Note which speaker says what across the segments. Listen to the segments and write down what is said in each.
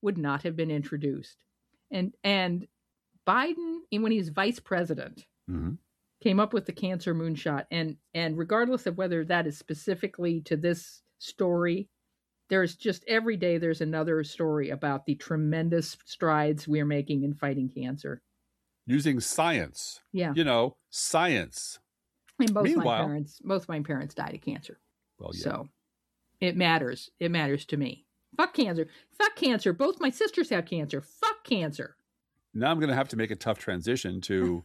Speaker 1: would not have been introduced. And Biden, when he was vice president, came up with the cancer moonshot. And regardless of whether that is specifically to this story, there's just every day there's another story about the tremendous strides we're making in fighting cancer.
Speaker 2: Using science.
Speaker 1: Yeah.
Speaker 2: Science.
Speaker 1: And both my parents died of cancer.
Speaker 2: Well, yeah.
Speaker 1: So it matters. It matters to me. Fuck cancer. Fuck cancer. Both my sisters have cancer. Fuck cancer.
Speaker 2: Now I'm going to have to make a tough transition to,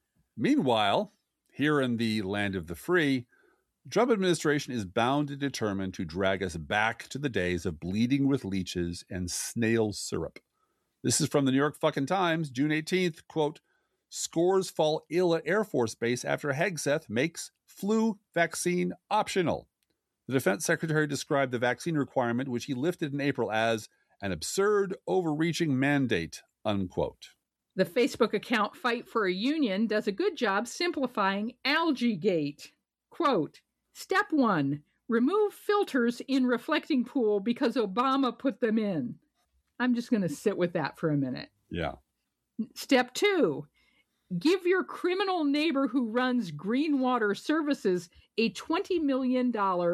Speaker 2: meanwhile, here in the land of the free, Trump administration is bound and determined to drag us back to the days of bleeding with leeches and snail syrup. This is from the New York fucking Times, June 18th, quote, "Scores fall ill at Air Force Base after Hegseth makes flu vaccine optional." The defense secretary described the vaccine requirement, which he lifted in April, as an absurd, overreaching mandate, unquote.
Speaker 1: The Facebook account Fight for a Union does a good job simplifying Algaegate. Quote, "Step 1, remove filters in reflecting pool because Obama put them in." I'm just going to sit with that for a minute.
Speaker 2: Yeah.
Speaker 1: Step 2, give your criminal neighbor who runs Green Water Services a $20 million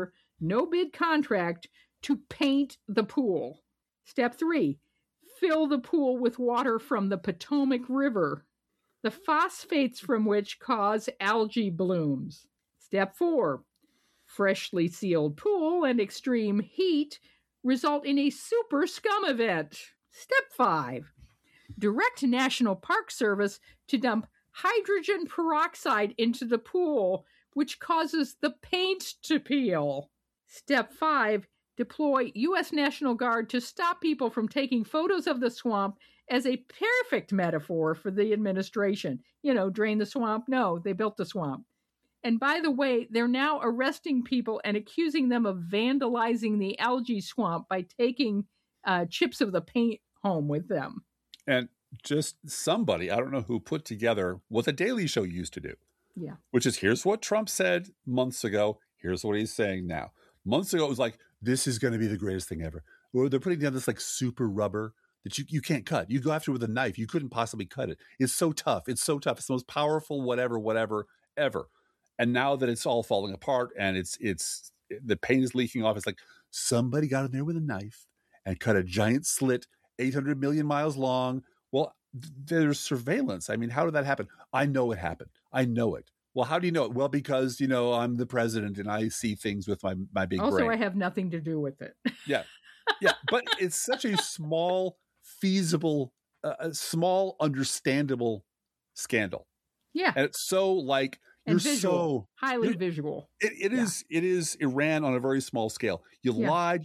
Speaker 1: no-bid contract to paint the pool. Step 3, fill the pool with water from the Potomac River, the phosphates from which cause algae blooms. Step 4, freshly sealed pool and extreme heat result in a super scum event. Step 5, direct National Park Service to dump hydrogen peroxide into the pool, which causes the paint to peel. Step 5, deploy U.S. National Guard to stop people from taking photos of the swamp as a perfect metaphor for the administration. Drain the swamp? No, they built the swamp. And by the way, they're now arresting people and accusing them of vandalizing the algae swamp by taking chips of the paint home with them.
Speaker 2: And just somebody, I don't know who, put together what the Daily Show used to do.
Speaker 1: Yeah.
Speaker 2: Which is, here's what Trump said months ago. Here's what he's saying now. Months ago, it was like, this is going to be the greatest thing ever. Or they're putting down this like super rubber that you can't cut. You go after it with a knife. You couldn't possibly cut it. It's so tough. It's so tough. It's the most powerful whatever ever. And now that it's all falling apart and it's the paint is leaking off, it's like somebody got in there with a knife and cut a giant slit 800 million miles long. Well, there's surveillance. I mean, how did that happen? I know it happened. I know it. Well, how do you know it? Well, because, I'm the president and I see things with my big brain.
Speaker 1: Also, I have nothing to do with it.
Speaker 2: Yeah. Yeah. But it's such a small, feasible, small, understandable scandal.
Speaker 1: Yeah.
Speaker 2: And it's so like,
Speaker 1: and visual, highly visual.
Speaker 2: It is Iran on a very small scale. You lied.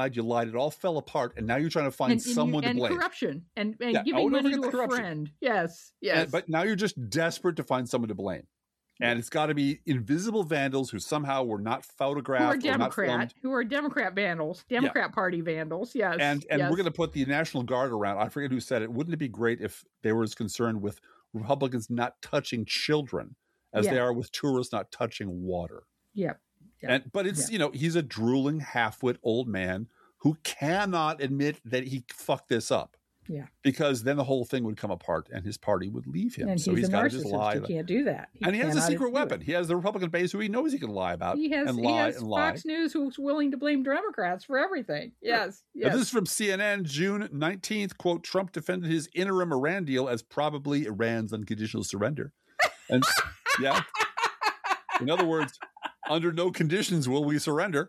Speaker 2: It all fell apart, and now you're trying to find someone to blame.
Speaker 1: And corruption, and giving money to a friend. Yes.
Speaker 2: But now you're just desperate to find someone to blame, and it's got to be invisible vandals who somehow were not photographed,
Speaker 1: who are Democrat vandals, Democrat Party vandals. Yes.
Speaker 2: And we're going to put the National Guard around. I forget who said it. Wouldn't it be great if they were as concerned with Republicans not touching children as they are with tourists not touching water?
Speaker 1: Yeah.
Speaker 2: But it's, he's a drooling, half-wit old man who cannot admit that he fucked this up.
Speaker 1: Yeah.
Speaker 2: Because then the whole thing would come apart and his party would leave him.
Speaker 1: And
Speaker 2: so he's got to just lie.
Speaker 1: He can't do that.
Speaker 2: He has a secret weapon. He has the Republican base who he knows he can lie about.
Speaker 1: He has Fox News who's willing to blame Democrats for everything. Yes.
Speaker 2: Now, this is from CNN, June 19th. Quote, "Trump defended his interim Iran deal as probably Iran's unconditional surrender." And yeah. In other words, under no conditions will we surrender.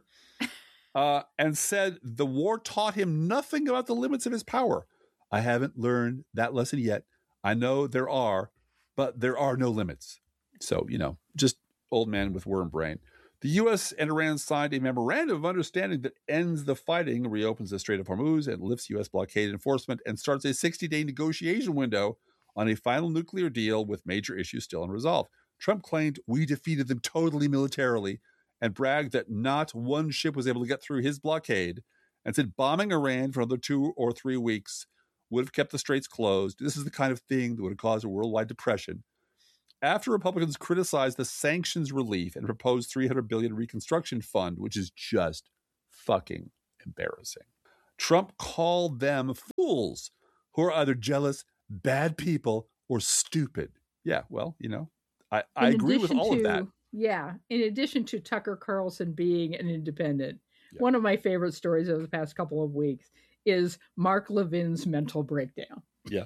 Speaker 2: And said the war taught him nothing about the limits of his power. I haven't learned that lesson yet. I know there are, but there are no limits. So, just old man with worm brain. The U.S. and Iran signed a memorandum of understanding that ends the fighting, reopens the Strait of Hormuz, and lifts U.S. blockade enforcement, and starts a 60-day negotiation window on a final nuclear deal with major issues still unresolved. Trump claimed we defeated them totally militarily and bragged that not one ship was able to get through his blockade, and said bombing Iran for another 2 or 3 weeks would have kept the straits closed. This is the kind of thing that would have caused a worldwide depression. After Republicans criticized the sanctions relief and proposed $300 billion reconstruction fund, which is just fucking embarrassing. Trump called them fools who are either jealous, bad people, or stupid. Yeah, well, I agree with all of that.
Speaker 1: Yeah. In addition to Tucker Carlson being an independent,
Speaker 2: Yeah.
Speaker 1: one of my favorite stories of the past couple of weeks is Mark Levin's mental breakdown.
Speaker 2: Yeah.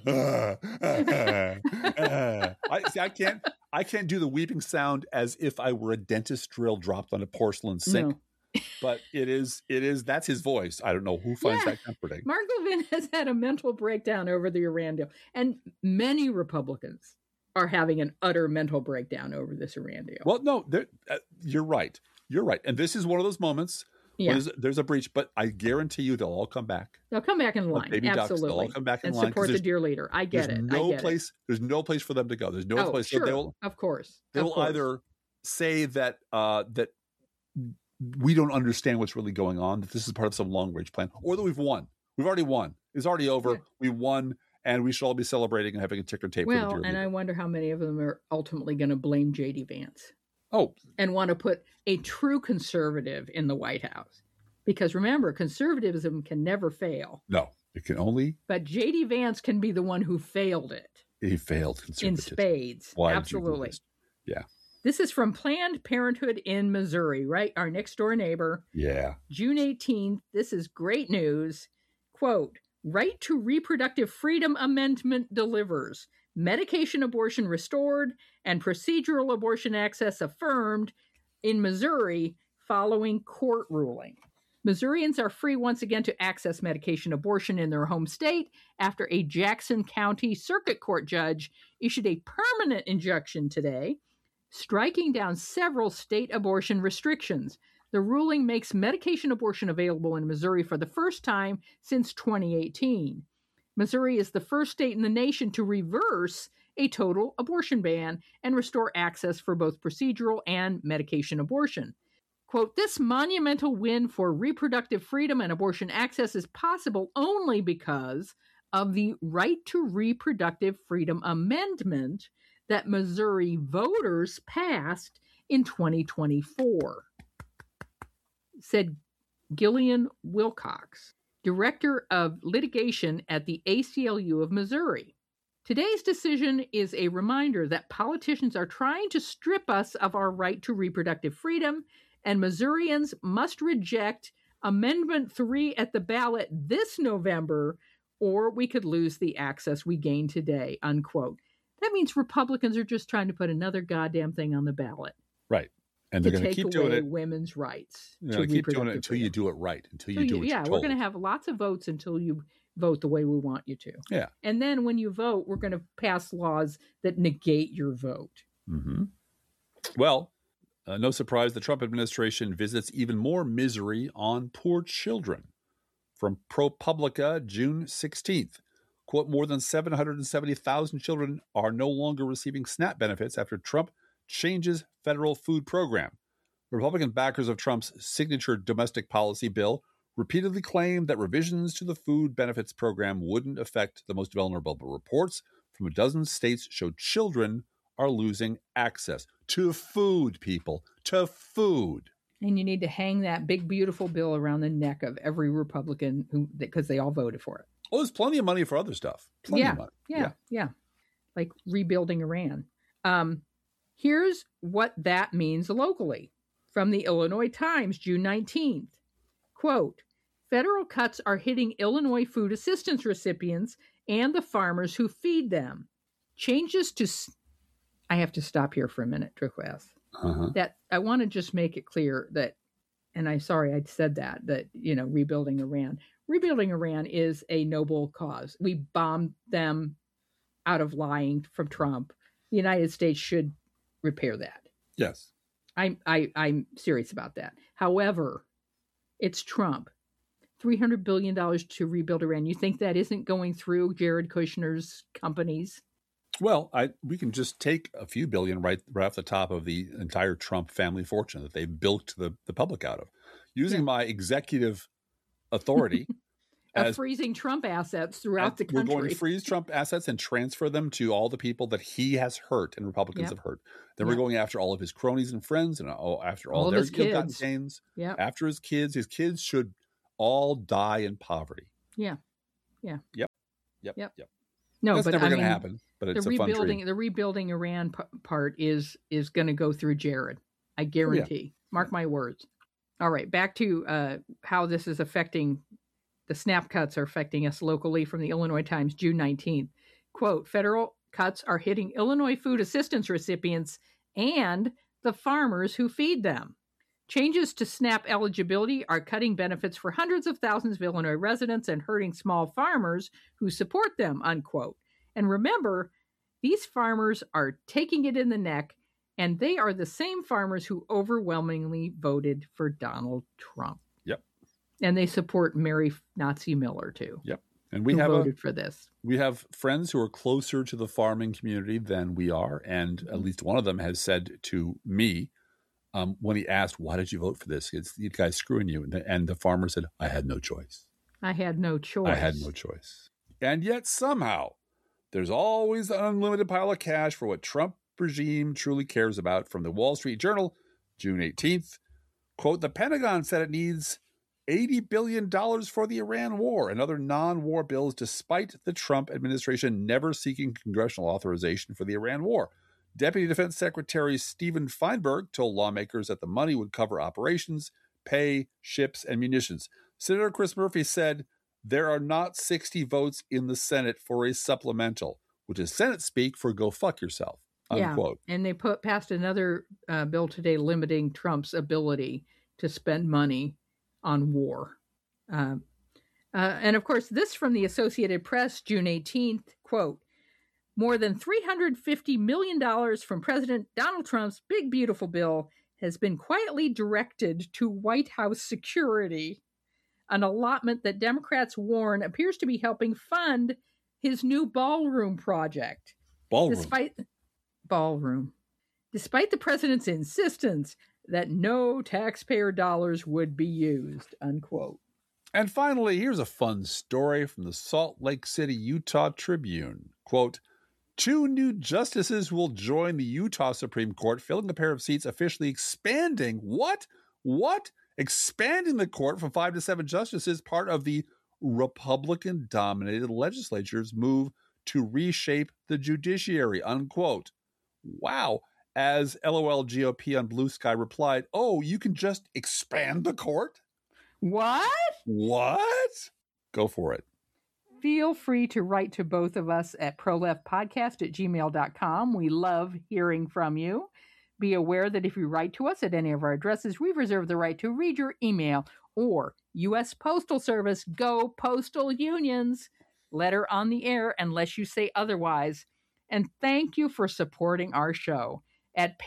Speaker 2: I can't do the weeping sound as if I were a dentist drill dropped on a porcelain sink.
Speaker 1: No.
Speaker 2: But that's his voice. I don't know who finds that comforting.
Speaker 1: Mark Levin has had a mental breakdown over the Iran deal. And many Republicans are having an utter mental breakdown over this Iran deal.
Speaker 2: Well, no, you're right. You're right. And this is one of those moments when there's a breach, but I guarantee you they'll all come back.
Speaker 1: They'll come back in line.
Speaker 2: Baby
Speaker 1: Absolutely.
Speaker 2: ducks, they'll all come back in line.
Speaker 1: And support the dear leader. I get it.
Speaker 2: There's no place for them to go. There's no other place.
Speaker 1: Sure.
Speaker 2: So
Speaker 1: of course.
Speaker 2: They will either say that that we don't understand what's really going on, that this is part of some long-range plan, or that we've won. We've already won. It's already over. Yeah. We won. And we should all be celebrating and having a ticker tape.
Speaker 1: Well, for the and I wonder how many of them are ultimately going to blame J.D. Vance.
Speaker 2: Oh.
Speaker 1: And want to put a true conservative in the White House. Because remember, conservatism can never fail.
Speaker 2: No, it can only.
Speaker 1: But J.D. Vance can be the one who failed it.
Speaker 2: He failed conservatism.
Speaker 1: In spades.
Speaker 2: Why
Speaker 1: Absolutely.
Speaker 2: Yeah.
Speaker 1: This is from Planned Parenthood in Missouri, right? Our next door neighbor.
Speaker 2: Yeah.
Speaker 1: June 18th. This is great news. Quote, Right to Reproductive Freedom Amendment delivers. Medication abortion restored and procedural abortion access affirmed in Missouri following court ruling. Missourians are free once again to access medication abortion in their home state after a Jackson County Circuit Court judge issued a permanent injunction today, striking down several state abortion restrictions. The ruling makes medication abortion available in Missouri for the first time since 2018. Missouri is the first state in the nation to reverse a total abortion ban and restore access for both procedural and medication abortion. Quote, this monumental win for reproductive freedom and abortion access is possible only because of the Right to Reproductive Freedom Amendment that Missouri voters passed in 2024. Said Gillian Wilcox, Director of Litigation at the ACLU of Missouri. Today's decision is a reminder that politicians are trying to strip us of our right to reproductive freedom, and Missourians must reject Amendment 3 at the ballot this November, or we could lose the access we gain today, unquote. That means Republicans are just trying to put another goddamn thing on the ballot.
Speaker 2: Right. And they're going to keep doing it.
Speaker 1: Women's rights.
Speaker 2: Keep doing it until you do it right. Until you do what you're told.
Speaker 1: We're going to have lots of votes until you vote the way we want you to.
Speaker 2: Yeah.
Speaker 1: And then when you vote, we're going to pass laws that negate your vote.
Speaker 2: Mm-hmm. Well, no surprise, the Trump administration visits even more misery on poor children. From ProPublica, June 16th. Quote, more than 770,000 children are no longer receiving SNAP benefits after Trump changes federal food program. Republican backers of Trump's signature domestic policy bill repeatedly claimed that revisions to the food benefits program wouldn't affect the most vulnerable. But reports from a dozen states show children are losing access to food, people, to food.
Speaker 1: And you need to hang that big, beautiful bill around the neck of every Republican because they all voted for it.
Speaker 2: Oh, there's plenty of money for other stuff. Plenty of money.
Speaker 1: Yeah. Like rebuilding Iran. Here's what that means locally. From the Illinois Times, June 19th. Quote, federal cuts are hitting Illinois food assistance recipients and the farmers who feed them. Changes to... I have to stop here for a minute, Triqueth. That I want to just make it clear that, and I'm sorry I said that, rebuilding Iran. Rebuilding Iran is a noble cause. We bombed them out of lying from Trump. The United States should repair that.
Speaker 2: Yes.
Speaker 1: I'm serious about that. However, it's Trump. $300 billion to rebuild Iran. You think that isn't going through Jared Kushner's companies?
Speaker 2: Well, we can just take a few billion right off the top of the entire Trump family fortune that they've bilked the public out of. Using my executive authority
Speaker 1: of freezing Trump assets throughout the country.
Speaker 2: We're going to freeze Trump assets and transfer them to all the people that he has hurt and Republicans have hurt. Then we're going after all of his cronies and friends and after all their ill-gotten gains. After his kids should all die in poverty.
Speaker 1: Yeah.
Speaker 2: Yep.
Speaker 1: No,
Speaker 2: That's
Speaker 1: but
Speaker 2: never
Speaker 1: I
Speaker 2: going to
Speaker 1: mean,
Speaker 2: happen. But it's a fun dream.
Speaker 1: the rebuilding Iran part is going to go through Jared. I guarantee. Mark my words. All right, back to how this is affecting, the SNAP cuts are affecting us locally from the Illinois Times, June 19th. Quote, federal cuts are hitting Illinois food assistance recipients and the farmers who feed them. Changes to SNAP eligibility are cutting benefits for hundreds of thousands of Illinois residents and hurting small farmers who support them, unquote. And remember, these farmers are taking it in the neck, and they are the same farmers who overwhelmingly voted for Donald Trump.
Speaker 2: Yep.
Speaker 1: And they support Mary Nazi Miller, too.
Speaker 2: Yep. And we have
Speaker 1: voted for this.
Speaker 2: We have friends who are closer to the farming community than we are. And at least one of them has said to me, when he asked, why did you vote for this? It's the guy's screwing you. And the farmer said, I had no choice.
Speaker 1: I had no choice.
Speaker 2: And yet somehow there's always an unlimited pile of cash for what Trump regime truly cares about. From the Wall Street Journal, June 18th, quote, the Pentagon said it needs $80 billion for the Iran war and other non-war bills, despite the Trump administration never seeking congressional authorization for the Iran war. Deputy Defense Secretary Stephen Feinberg told lawmakers that the money would cover operations, pay, ships, and munitions. Senator Chris Murphy said, there are not 60 votes in the Senate for a supplemental, which is Senate speak for go fuck yourself, unquote.
Speaker 1: Yeah, and they passed another bill today limiting Trump's ability to spend money on war. And of course, this from the Associated Press, June 18th, quote, more than $350 million from President Donald Trump's big, beautiful bill has been quietly directed to White House security, an allotment that Democrats warn appears to be helping fund his new ballroom project. Despite the president's insistence that no taxpayer dollars would be used, unquote.
Speaker 2: And finally, here's a fun story from the Salt Lake City, Utah Tribune. Quote, 2 new justices will join the Utah Supreme Court, filling a pair of seats, officially expanding. What? Expanding the court from 5 to 7 justices, part of the Republican-dominated legislature's move to reshape the judiciary, unquote. Wow. As LOL GOP on Blue Sky replied, oh, you can just expand the court?
Speaker 1: What?
Speaker 2: Go for it.
Speaker 1: Feel free to write to both of us at proleftpodcast@gmail.com. We love hearing from you. Be aware that if you write to us at any of our addresses, we've reserved the right to read your email, or U.S. Postal Service, go Postal Unions. Letter on the air unless you say otherwise. And thank you for supporting our show at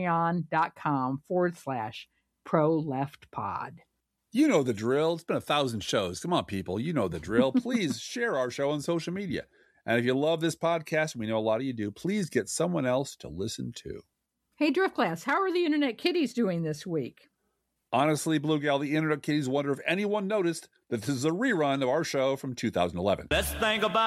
Speaker 1: patreon.com/proleftpod.
Speaker 2: You know the drill. It's been 1,000 shows. Come on, people. You know the drill. Please share our show on social media. And if you love this podcast, we know a lot of you do, please get someone else to listen to.
Speaker 1: Hey, Drift Class, how are the Internet Kitties doing this week?
Speaker 2: Honestly, Blue Gal, the Internet Kitties wonder if anyone noticed that this is a rerun of our show from 2011.
Speaker 3: Best thing about